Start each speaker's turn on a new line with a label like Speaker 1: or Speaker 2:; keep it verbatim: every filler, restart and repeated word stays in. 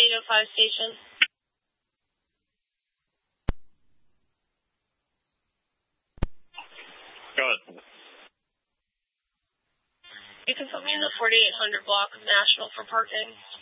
Speaker 1: eight oh five station.
Speaker 2: Go ahead.
Speaker 1: You can put me in the forty-eight hundred block of National for parking.